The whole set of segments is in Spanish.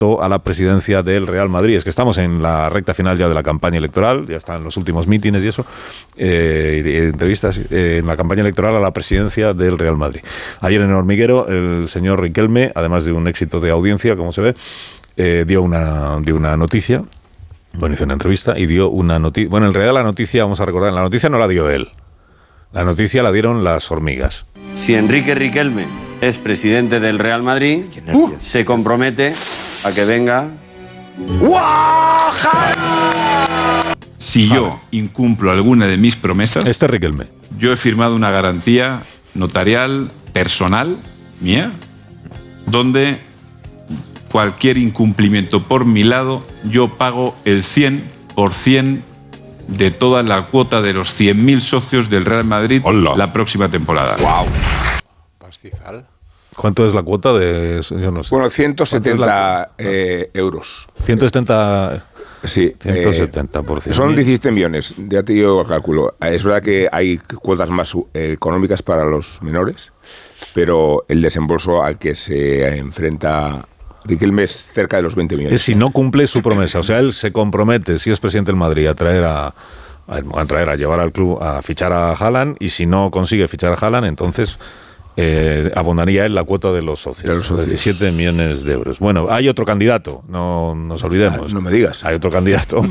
a la presidencia del Real Madrid. Es que estamos en la recta final ya de la campaña electoral, ya están los últimos mítines y eso, entrevistas en la campaña electoral a la presidencia del Real Madrid. Ayer en el Hormiguero, el señor Riquelme, además de un éxito de audiencia, como se ve, dio una noticia. Bueno, hizo una entrevista y dio una noticia. Bueno, en realidad la noticia, vamos a recordar, la noticia no la dio él. La noticia la dieron las hormigas. Si Enrique Riquelme es presidente del Real Madrid, se compromete a que venga. Si yo incumplo alguna de mis promesas, Este es Riquelme. yo he firmado una garantía notarial personal mía, donde cualquier incumplimiento por mi lado, yo pago el 100% de toda la cuota de los 100.000 socios del Real Madrid. ¡Hola! La próxima temporada. ¡Wow! Pastizal. ¿Cuánto es la cuota de...? Yo no sé. Bueno, 170 euros. 170... Sí. 170%. Son 17 millones, ya te digo, cálculo. Es verdad que hay cuotas más económicas para los menores, pero el desembolso al que se enfrenta Riquelme es cerca de los 20 millones. Es si no cumple su promesa. O sea, él se compromete, si es presidente del Madrid, a llevar al club a fichar a Haaland, y si no consigue fichar a Haaland, entonces abonaría él la cuota de los socios. 17 millones de euros. Bueno, hay otro candidato, no nos olvidemos. No me digas. Hay otro candidato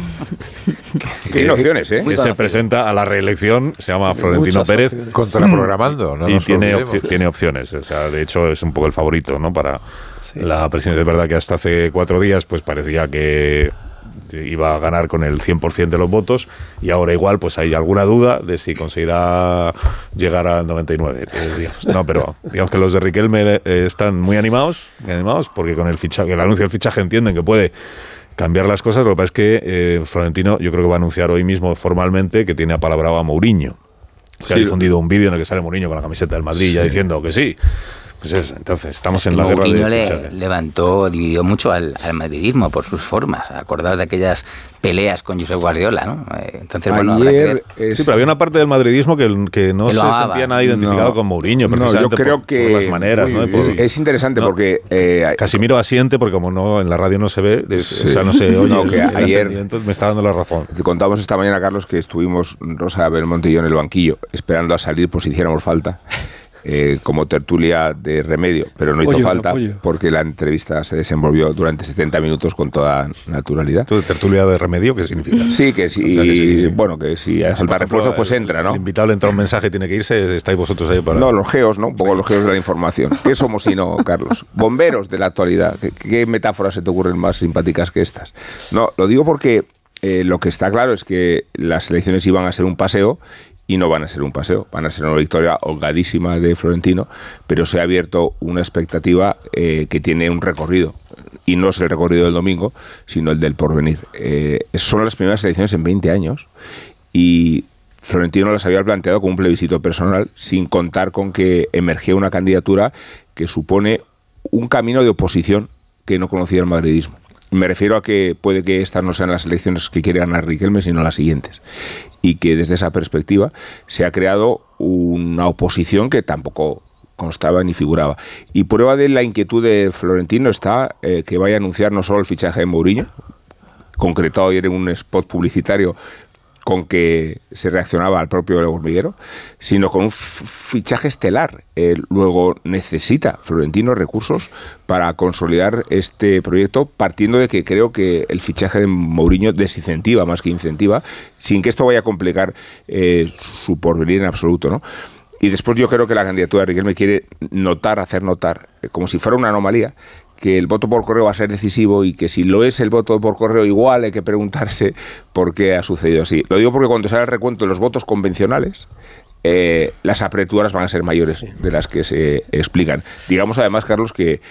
Tiene opciones, ¿eh? que se presenta a la reelección, se llama Florentino Pérez. Contraprogramando, ¿no? Y nos tiene olvidemos. opciones. O sea, de hecho, es un poco el favorito, ¿no? Para la presidencia. Es verdad que hasta hace 4 días pues parecía que iba a ganar con el 100% de los votos, y ahora igual pues hay alguna duda de si conseguirá llegar al 99%. Digamos. No, pero digamos que los de Riquelme están muy animados, porque con el anuncio del fichaje entienden que puede cambiar las cosas. Lo que pasa es que Florentino, yo creo que va a anunciar hoy mismo formalmente que tiene apalabrado a Mourinho. Se ha difundido un vídeo en el que sale Mourinho con la camiseta del Madrid ya diciendo que sí. Pues eso, entonces estamos en la guerra de Mourinho dividió mucho al madridismo por sus formas. Acordaos de aquellas peleas con Josep Guardiola, ¿no? Entonces, bueno, habrá que ver. Sí, pero había una parte del madridismo que no se sentía nada identificado con Mourinho, precisamente yo creo que por las maneras, ¿no? Es interesante porque Casimiro asiente, porque como no en la radio no se ve, o sea, no se oye. Que ayer entonces me está dando la razón. Te contamos esta mañana, Carlos, que estuvimos Rosa Belmonte y yo en el banquillo esperando a salir por si hiciéramos falta. Como tertulia de remedio, pero no hizo falta porque la entrevista se desenvolvió durante 70 minutos con toda naturalidad. ¿Tú de tertulia de remedio qué significa? Sí, que sí, o sea, que sí. Bueno, que si hace falta refuerzo, pues entra, ¿no? El invitado le entra un mensaje, tiene que irse, estáis vosotros ahí para... No, los geos, ¿no? Un poco los geos de la información. ¿Qué somos si no, Carlos? Bomberos de la actualidad. ¿Qué metáforas se te ocurren más simpáticas que estas? No, lo digo porque lo que está claro es que las elecciones iban a ser un paseo. Y no van a ser un paseo, van a ser una victoria holgadísima de Florentino, pero se ha abierto una expectativa que tiene un recorrido. Y no es el recorrido del domingo, sino el del porvenir. Son las primeras elecciones en 20 años y Florentino las había planteado como un plebiscito personal, sin contar con que emergía una candidatura que supone un camino de oposición que no conocía el madridismo. Me refiero a que puede que estas no sean las elecciones que quiere ganar Riquelme, sino las siguientes. Y que desde esa perspectiva se ha creado una oposición que tampoco constaba ni figuraba. Y prueba de la inquietud de Florentino está que vaya a anunciar no solo el fichaje de Mourinho, concretado ayer en un spot publicitario con que se reaccionaba al propio Hormiguero, sino con un fichaje estelar. Luego necesita Florentino recursos para consolidar este proyecto, partiendo de que creo que el fichaje de Mourinho desincentiva más que incentiva, sin que esto vaya a complicar su porvenir en absoluto, ¿no? Y después yo creo que la candidatura de Riquelme quiere hacer notar, como si fuera una anomalía, que el voto por correo va a ser decisivo y que si lo es el voto por correo igual hay que preguntarse por qué ha sucedido así. Lo digo porque cuando sale el recuento de los votos convencionales, las apreturas van a ser mayores de las que se explican. Digamos además, Carlos, que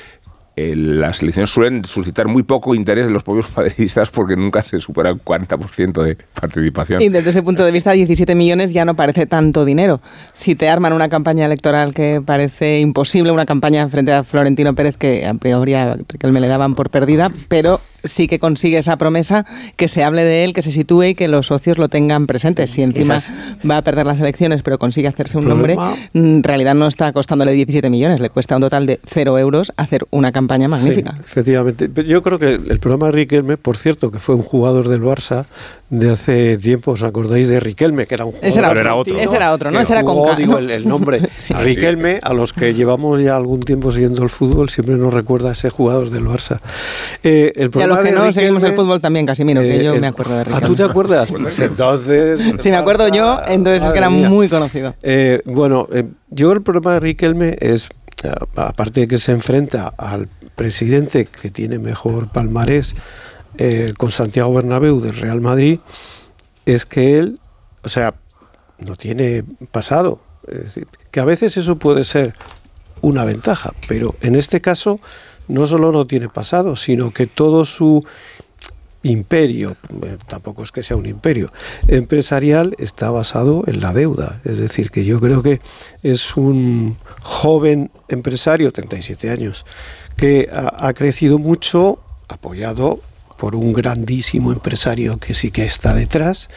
las elecciones suelen suscitar muy poco interés en los propios madridistas porque nunca se supera el 40% de participación. Y desde ese punto de vista, 17 millones ya no parece tanto dinero. Si te arman una campaña electoral que parece imposible, una campaña frente a Florentino Pérez que a priori a Riquelme le daban por perdida, pero sí que consigue esa promesa, que se hable de él, que se sitúe y que los socios lo tengan presentes. Si encima va a perder las elecciones, pero consigue hacerse un nombre, en realidad no está costándole 17 millones, le cuesta un total de 0 euros hacer una campaña magnífica. Sí, efectivamente. Yo creo que el problema de Riquelme, por cierto, que fue un jugador del Barça de hace tiempo, ¿os acordáis de Riquelme? Que era un jugador. Ese era otro, ¿no? Ese era con K. Digo, el nombre. Sí. A Riquelme, a los que llevamos ya algún tiempo siguiendo el fútbol, siempre nos recuerda a ese jugador del Barça. El y a los que no seguimos el fútbol también, Casimiro, que yo me acuerdo de Riquelme. ¿Tú te acuerdas? Pues entonces... Si me acuerdo yo, entonces es que era muy conocido. Yo el problema de Riquelme es, aparte de que se enfrenta al presidente que tiene mejor palmarés con Santiago Bernabéu del Real Madrid, es que él, no tiene pasado. Es decir, que a veces eso puede ser una ventaja, pero en este caso no solo no tiene pasado, sino que todo su imperio, tampoco es que sea un imperio empresarial, está basado en la deuda. Es decir, que yo creo que es un joven empresario, 37 años, que ha crecido mucho, apoyado por un grandísimo empresario que sí que está detrás,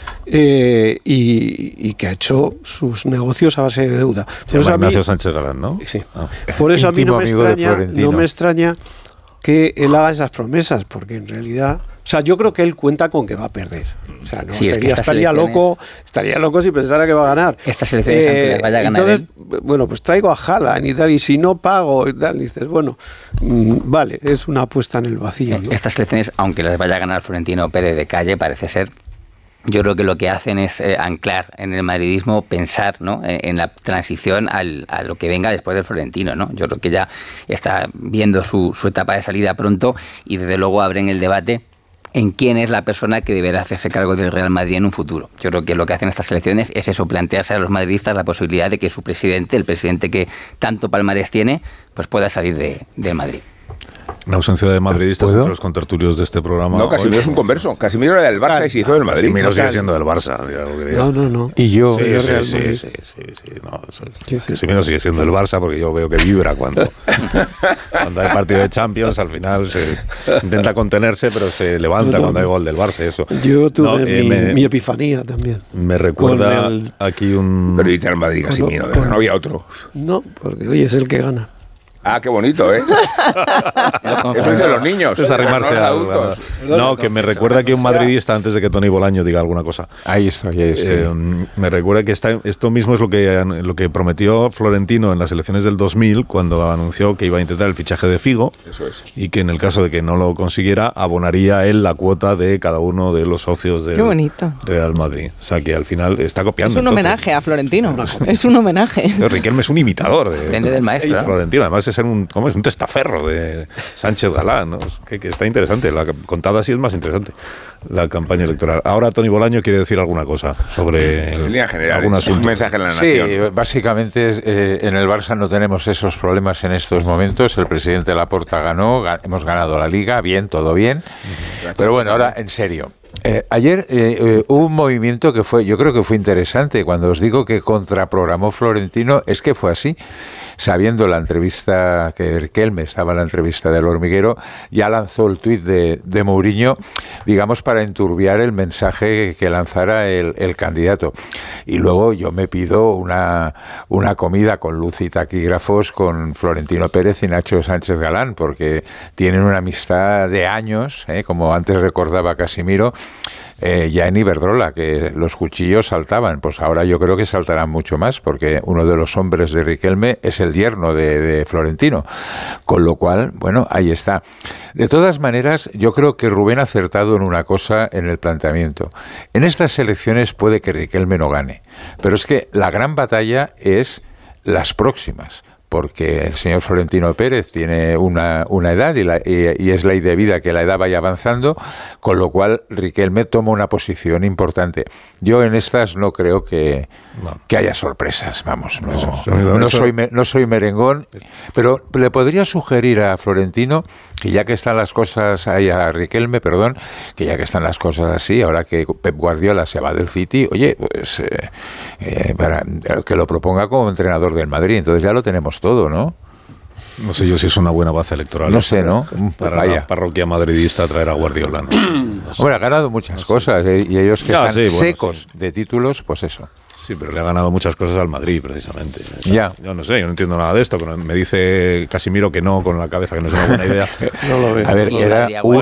y que ha hecho sus negocios a base de deuda. Por eso Ignacio Sánchez Galán, ¿no? Sí. Por eso a mí no me extraña que él haga esas promesas, porque en realidad, yo creo que él cuenta con que va a perder. Estaría loco si pensara que va a ganar. Estas elecciones, aunque vaya a ganar entonces, pues traigo a Haaland y tal, y si no pago y tal, dices, vale, es una apuesta en el vacío, ¿no? Estas elecciones, aunque las vaya a ganar Florentino Pérez de calle, parece ser, yo creo que lo que hacen es anclar en el madridismo, pensar, ¿no?, en la transición a lo que venga después del Florentino, ¿no? Yo creo que ya está viendo su etapa de salida pronto, y desde luego abren el debate en quién es la persona que deberá hacerse cargo del Real Madrid en un futuro. Yo creo que lo que hacen estas elecciones es eso, plantearse a los madridistas la posibilidad de que su presidente, el presidente que tanto palmarés tiene, pues pueda salir del Madrid. Una ausencia de madridistas entre los contertulios de este programa. No, Casimiro es un converso. Casimiro era del Barça y se hizo del Madrid. Casimiro sigue siendo del Barça. No. Y yo... Sí. Casimiro sigue siendo del Barça, porque yo veo que vibra cuando hay partido de Champions. Al final se intenta contenerse, pero se levanta cuando hay gol del Barça. Eso. Yo tuve mi epifanía también. Me recuerda aquí un... Pero irte al Madrid, Casimiro, no había otro. No, porque hoy es el que gana. Ah, qué bonito, ¿eh? Eso es de los niños. Es arrimarse a adultos. No, que me recuerda que un madridista, antes de que Tony Bolaño diga alguna cosa. Ahí estoy. Me recuerda que esto mismo es lo que prometió Florentino en las elecciones del 2000, cuando anunció que iba a intentar el fichaje de Figo. Eso es. Y que en el caso de que no lo consiguiera, abonaría él la cuota de cada uno de los socios del Real Madrid. O sea, que al final está copiando. Es un homenaje a Florentino. Es un homenaje. Riquelme es un imitador del maestro, ¿no? Florentino. Además ser un testaferro de Sánchez Galán, ¿no? Que está interesante, contada así es más interesante la campaña electoral. Ahora Tony Bolaño quiere decir alguna cosa sobre en línea general, un mensaje en la nación. Sí, básicamente en el Barça no tenemos esos problemas en estos momentos. El presidente Laporta ganó, hemos ganado la Liga, bien, todo bien. Pero bueno, ahora en serio. Ayer hubo un movimiento que yo creo que fue interesante. Cuando os digo que contraprogramó Florentino, es que fue así. Sabiendo la entrevista que Riquelme estaba en la entrevista del Hormiguero, ya lanzó el tuit de Mourinho, digamos, para enturbiar el mensaje que lanzara el candidato. Y luego yo me pido una comida con luz y taquígrafos con Florentino Pérez y Nacho Sánchez Galán, porque tienen una amistad de años, como antes recordaba Casimiro, ya en Iberdrola, que los cuchillos saltaban. Pues ahora yo creo que saltarán mucho más, porque uno de los hombres de Riquelme es el yerno de Florentino. Con lo cual, bueno, ahí está. De todas maneras, yo creo que Rubén ha acertado en una cosa en el planteamiento. En estas elecciones puede que Riquelme no gane, pero es que la gran batalla es las próximas, porque el señor Florentino Pérez tiene una edad y es ley de vida que la edad vaya avanzando, con lo cual Riquelme toma una posición importante. Yo en estas no creo que haya sorpresas, vamos, no soy merengón, pero le podría sugerir a Florentino que ya que están las cosas ahí, a Riquelme, perdón, que ya que están las cosas así, ahora que Pep Guardiola se va del City, oye, pues que lo proponga como entrenador del Madrid, entonces ya lo tenemos todo, ¿no? No sé yo si es una buena base electoral. No sé, ¿no? Para Vaya. la parroquia madridista traer a Guardiola, ¿no? No sé. Hombre, ha ganado muchas cosas, y ellos que Ya, están sí, bueno, secos sí. de títulos, pues eso. Sí, pero le ha ganado muchas cosas al Madrid, precisamente. Ya. Yo no sé, yo no entiendo nada de esto. Me dice Casimiro que no con la cabeza, que no es una buena idea. No lo veo. A ver, Y era Madrid, un